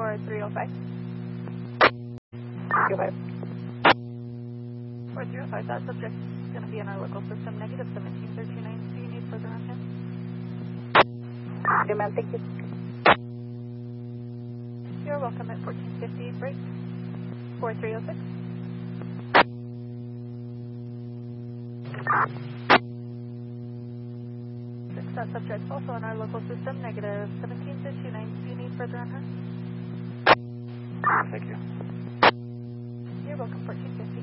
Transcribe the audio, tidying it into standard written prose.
4305. 305. 4305, that subject is going to be in our local system, negative 1739. Do you need further on him? Okay, ma'am, thank you. You're welcome at 1450, break. 4306. That subject also in our local system, negative 17229. Do you need further on her? Thank you. You're welcome, 1450.